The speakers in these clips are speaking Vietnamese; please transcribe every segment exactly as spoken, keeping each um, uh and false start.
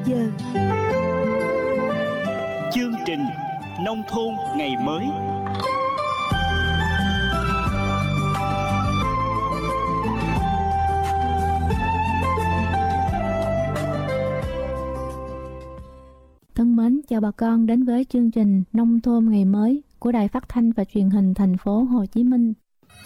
giờ. Chương trình Nông thôn ngày mới. Thân mến, chào bà con đến với chương trình Nông thôn ngày mới của Đài Phát thanh và Truyền hình thành phố Hồ Chí Minh.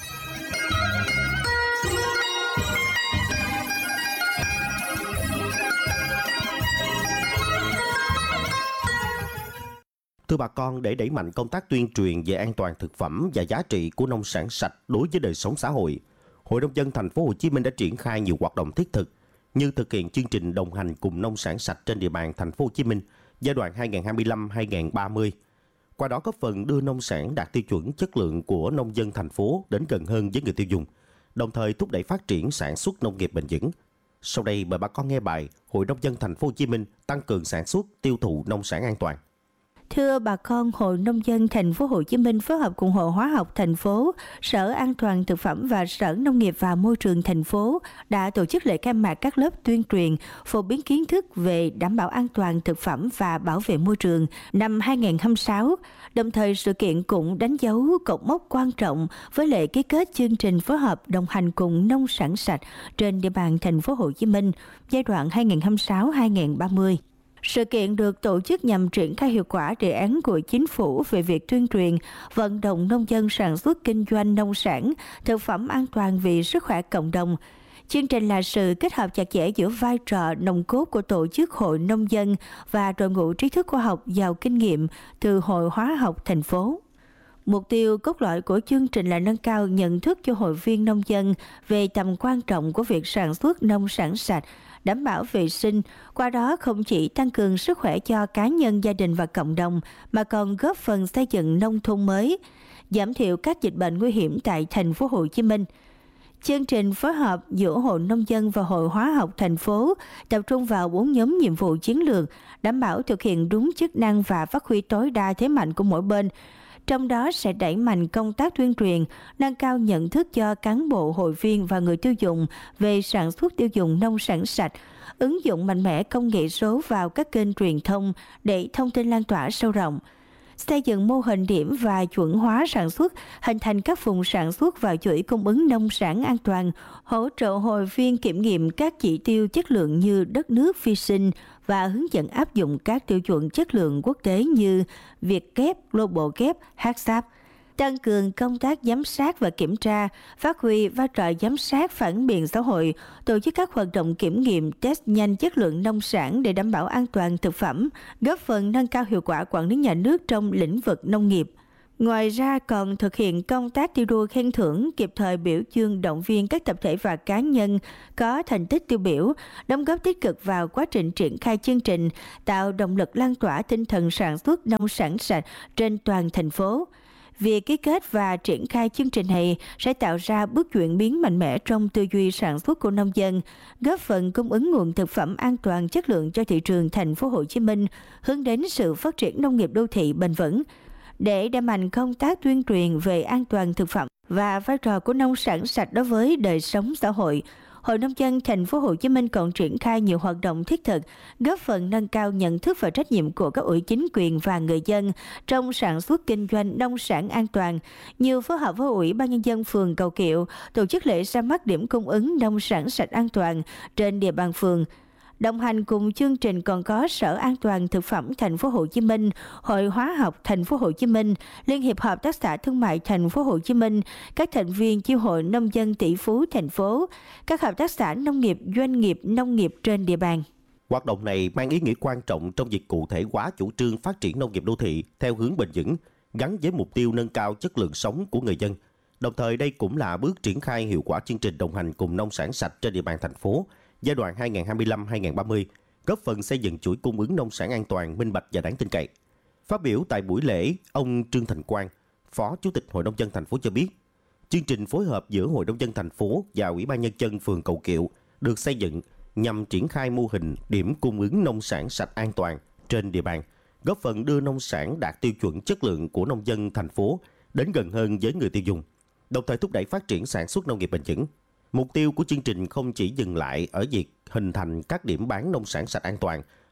Thưa bà con, để đẩy mạnh công tác tuyên truyền về an toàn thực phẩm và giá trị của nông sản sạch đối với đời sống xã hội, Hội nông dân thành phố Hồ Chí Minh đã triển khai nhiều hoạt động thiết thực như thực hiện chương trình đồng hành cùng nông sản sạch trên địa bàn thành phố Hồ Chí Minh giai đoạn hai nghìn không trăm hai mươi lăm đến hai nghìn không trăm ba mươi. Qua đó góp phần đưa nông sản đạt tiêu chuẩn chất lượng của nông dân thành phố đến gần hơn với người tiêu dùng, đồng thời thúc đẩy phát triển sản xuất nông nghiệp bền vững. Sau đây mời bà con nghe bài Hội nông dân thành phố Hồ Chí Minh tăng cường sản xuất, tiêu thụ nông sản an toàn. Thưa bà con, Hội nông dân thành phố Hồ Chí Minh phối hợp cùng Hội Hóa học thành phố, Sở An toàn thực phẩm và Sở Nông nghiệp và Môi trường thành phố đã tổ chức lễ khai mạc các lớp tuyên truyền phổ biến kiến thức về đảm bảo an toàn thực phẩm và bảo vệ môi trường năm hai nghìn không trăm hai mươi sáu. Đồng thời sự kiện cũng đánh dấu cột mốc quan trọng với lễ ký kết chương trình phối hợp đồng hành cùng nông sản sạch trên địa bàn thành phố Hồ Chí Minh giai đoạn hai nghìn không trăm hai mươi sáu đến hai nghìn không trăm ba mươi. Sự kiện được tổ chức nhằm triển khai hiệu quả đề án của Chính phủ về việc tuyên truyền, vận động nông dân sản xuất kinh doanh nông sản, thực phẩm an toàn vì sức khỏe cộng đồng. Chương trình là sự kết hợp chặt chẽ giữa vai trò nòng cốt của tổ chức Hội nông dân và đội ngũ trí thức khoa học giàu kinh nghiệm từ Hội Hóa học thành phố. Mục tiêu cốt lõi của chương trình là nâng cao nhận thức cho hội viên nông dân về tầm quan trọng của việc sản xuất nông sản sạch, đảm bảo vệ sinh, qua đó không chỉ tăng cường sức khỏe cho cá nhân, gia đình và cộng đồng, mà còn góp phần xây dựng nông thôn mới, giảm thiểu các dịch bệnh nguy hiểm tại thành phố Hồ Chí Minh. Chương trình phối hợp giữa Hội nông dân và Hội Hóa học thành phố tập trung vào bốn nhóm nhiệm vụ chiến lược, đảm bảo thực hiện đúng chức năng và phát huy tối đa thế mạnh của mỗi bên. Trong đó sẽ đẩy mạnh công tác tuyên truyền, nâng cao nhận thức cho cán bộ, hội viên và người tiêu dùng về sản xuất tiêu dùng nông sản sạch, ứng dụng mạnh mẽ công nghệ số vào các kênh truyền thông để thông tin lan tỏa sâu rộng, xây dựng mô hình điểm và chuẩn hóa sản xuất, hình thành các vùng sản xuất và chuỗi cung ứng nông sản an toàn, hỗ trợ hội viên kiểm nghiệm các chỉ tiêu chất lượng như đất nước, vi sinh và hướng dẫn áp dụng các tiêu chuẩn chất lượng quốc tế như Việt Gap, Global Gap, hát ét a pê. Tăng cường công tác giám sát và kiểm tra, phát huy vai trò giám sát phản biện xã hội, tổ chức các hoạt động kiểm nghiệm, test nhanh chất lượng nông sản để đảm bảo an toàn thực phẩm, góp phần nâng cao hiệu quả quản lý nhà nước trong lĩnh vực nông nghiệp. Ngoài ra còn thực hiện công tác thi đua khen thưởng, kịp thời biểu dương động viên các tập thể và cá nhân có thành tích tiêu biểu, đóng góp tích cực vào quá trình triển khai chương trình, tạo động lực lan tỏa tinh thần sản xuất nông sản sạch trên toàn thành phố. Việc ký kết và triển khai chương trình này sẽ tạo ra bước chuyển biến mạnh mẽ trong tư duy sản xuất của nông dân, góp phần cung ứng nguồn thực phẩm an toàn chất lượng cho thị trường thành phố Hồ Chí Minh, hướng đến sự phát triển nông nghiệp đô thị bền vững. Để đẩy mạnh công tác tuyên truyền về an toàn thực phẩm và vai trò của nông sản sạch đối với đời sống xã hội, Hội nông dân thành phố Hồ Chí Minh còn triển khai nhiều hoạt động thiết thực, góp phần nâng cao nhận thức và trách nhiệm của các ủy chính quyền và người dân trong sản xuất kinh doanh nông sản an toàn. Như phối hợp với Ủy ban nhân dân phường Cầu Kiệu tổ chức lễ ra mắt điểm cung ứng nông sản sạch an toàn trên địa bàn phường. Đồng hành cùng chương trình còn có Sở An toàn thực phẩm thành phố Hồ Chí Minh, Hội Hóa học thành phố Hồ Chí Minh, Liên hiệp Hợp tác xã Thương mại thành phố Hồ Chí Minh, các thành viên chi hội nông dân tỷ phú thành phố, các hợp tác xã nông nghiệp, doanh nghiệp nông nghiệp trên địa bàn. Hoạt động này mang ý nghĩa quan trọng trong việc cụ thể hóa chủ trương phát triển nông nghiệp đô thị theo hướng bền vững, gắn với mục tiêu nâng cao chất lượng sống của người dân. Đồng thời đây cũng là bước triển khai hiệu quả chương trình đồng hành cùng nông sản sạch trên địa bàn thành phố giai đoạn hai nghìn không trăm hai mươi lăm đến hai nghìn không trăm ba mươi, góp phần xây dựng chuỗi cung ứng nông sản an toàn, minh bạch và đáng tin cậy. Phát biểu tại buổi lễ, ông Trương Thành Quang, Phó Chủ tịch Hội nông dân thành phố cho biết, chương trình phối hợp giữa Hội nông dân thành phố và Ủy ban nhân dân phường Cầu Kiệu được xây dựng nhằm triển khai mô hình điểm cung ứng nông sản sạch an toàn trên địa bàn, góp phần đưa nông sản đạt tiêu chuẩn chất lượng của nông dân thành phố đến gần hơn với người tiêu dùng, đồng thời thúc đẩy phát triển sản xuất nông nghiệp bền vững. Mục tiêu của chương trình không chỉ dừng lại ở việc hình thành các điểm bán nông sản sạch an toàn,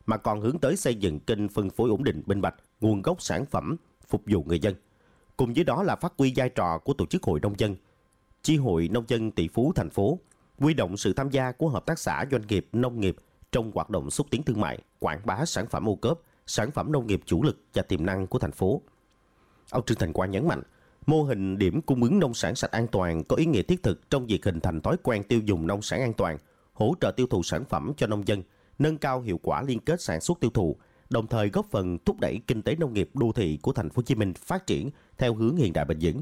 mà còn hướng tới xây dựng kênh phân phối ổn định, minh bạch, nguồn gốc sản phẩm phục vụ người dân. Cùng với đó là phát huy vai trò của tổ chức hội nông dân, chi hội nông dân tỷ phú thành phố, huy động sự tham gia của hợp tác xã, doanh nghiệp nông nghiệp trong hoạt động xúc tiến thương mại, quảng bá sản phẩm ô cốp, sản phẩm nông nghiệp chủ lực và tiềm năng của thành phố. Ông Trương Thành Quang nhấn mạnh, mô hình điểm cung ứng nông sản sạch an toàn có ý nghĩa thiết thực trong việc hình thành thói quen tiêu dùng nông sản an toàn, hỗ trợ tiêu thụ sản phẩm cho nông dân, nâng cao hiệu quả liên kết sản xuất tiêu thụ, đồng thời góp phần thúc đẩy kinh tế nông nghiệp đô thị của thành phố Hồ Chí Minh phát triển theo hướng hiện đại bền vững.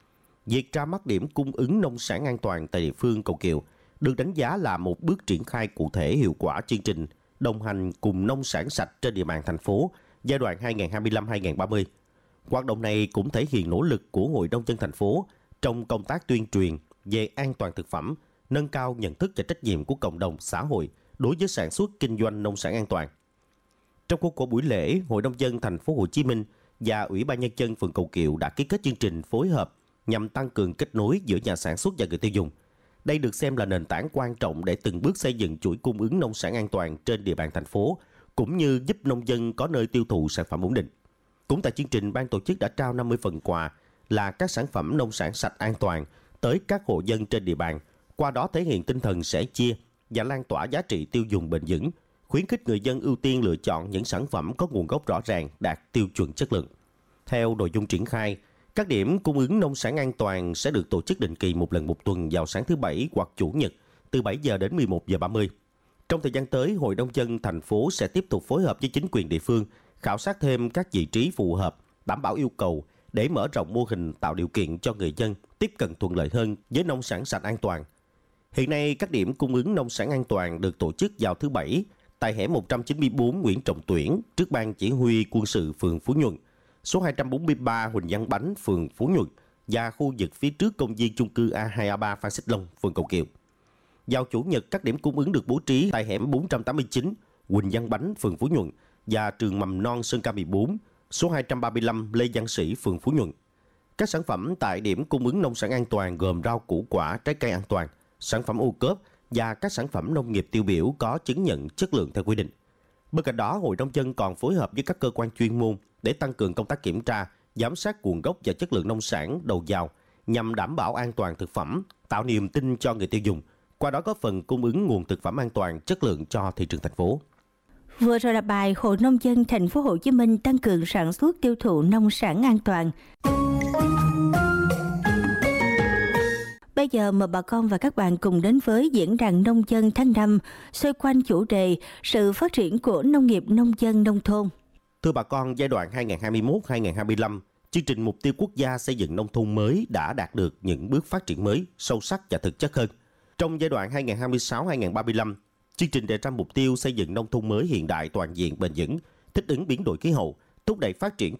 Việc ra mắt điểm cung ứng nông sản an toàn tại địa phương Cầu Kiều được đánh giá là một bước triển khai cụ thể hiệu quả chương trình đồng hành cùng nông sản sạch trên địa bàn thành phố giai đoạn hai nghìn không trăm hai mươi lăm đến hai nghìn không trăm ba mươi. Hoạt động này cũng thể hiện nỗ lực của Hội nông dân thành phố trong công tác tuyên truyền về an toàn thực phẩm, nâng cao nhận thức và trách nhiệm của cộng đồng xã hội đối với sản xuất kinh doanh nông sản an toàn. Trong khuôn khổ buổi lễ, Hội nông dân thành phố Hồ Chí Minh và Ủy ban nhân dân phường Cầu Kiều đã ký kết chương trình phối hợp nhằm tăng cường kết nối giữa nhà sản xuất và người tiêu dùng. Đây được xem là nền tảng quan trọng để từng bước xây dựng chuỗi cung ứng nông sản an toàn trên địa bàn thành phố, cũng như giúp nông dân có nơi tiêu thụ sản phẩm ổn định. Cũng tại chương trình, ban tổ chức đã trao năm mươi phần quà là các sản phẩm nông sản sạch an toàn tới các hộ dân trên địa bàn, qua đó thể hiện tinh thần sẻ chia và lan tỏa giá trị tiêu dùng bền vững, khuyến khích người dân ưu tiên lựa chọn những sản phẩm có nguồn gốc rõ ràng, đạt tiêu chuẩn chất lượng. Theo nội dung triển khai, các điểm cung ứng nông sản an toàn sẽ được tổ chức định kỳ một lần một tuần vào sáng thứ Bảy hoặc Chủ nhật từ bảy giờ đến mười một giờ ba mươi. Trong thời gian tới, Hội nông dân thành phố sẽ tiếp tục phối hợp với chính quyền địa phương khảo sát thêm các vị trí phù hợp, đảm bảo yêu cầu để mở rộng mô hình, tạo điều kiện cho người dân tiếp cận thuận lợi hơn với nông sản sạch an toàn. Hiện nay, các điểm cung ứng nông sản an toàn được tổ chức vào thứ Bảy tại hẻm một trăm chín mươi tư Nguyễn Trọng Tuyển, trước ban chỉ huy quân sự phường Phú Nhuận, số hai trăm bốn mươi ba Huỳnh Văn Bánh, phường Phú Nhuận và khu vực phía trước công viên chung cư A hai A ba Phan Xích Long, phường Cầu Kiều. Vào Chủ nhật, các điểm cung ứng được bố trí tại hẻm bốn trăm tám mươi chín Huỳnh Văn Bánh, phường Phú Nhuận và trường mầm non Sơn Ca mười bốn, số hai trăm ba mươi lăm Lê Văn Sĩ, phường Phú Nhuận. Các sản phẩm tại điểm cung ứng nông sản an toàn gồm rau củ quả, trái cây an toàn, sản phẩm ô cốp và các sản phẩm nông nghiệp tiêu biểu có chứng nhận chất lượng theo quy định. Bên cạnh đó, Hội nông dân còn phối hợp với các cơ quan chuyên môn để tăng cường công tác kiểm tra, giám sát nguồn gốc và chất lượng nông sản đầu vào nhằm đảm bảo an toàn thực phẩm, tạo niềm tin cho người tiêu dùng, qua đó góp phần cung ứng nguồn thực phẩm an toàn, chất lượng cho thị trường thành phố. Vừa rồi là bài Hội nông dân thành phố Hồ Chí Minh tăng cường sản xuất tiêu thụ nông sản an toàn. Bây giờ mời bà con và các bạn cùng đến với diễn đàn nông dân tháng năm xoay quanh chủ đề sự phát triển của nông nghiệp nông dân nông thôn. Thưa bà con, giai đoạn hai nghìn không trăm hai mươi mốt đến hai nghìn không trăm hai mươi lăm, chương trình mục tiêu quốc gia xây dựng nông thôn mới đã đạt được những bước phát triển mới, sâu sắc và thực chất hơn. Trong giai đoạn hai nghìn không trăm hai mươi sáu đến hai nghìn không trăm ba mươi lăm, chương trình đề ra mục tiêu xây dựng nông thôn mới hiện đại, toàn diện, bền vững, thích ứng biến đổi khí hậu, thúc đẩy phát triển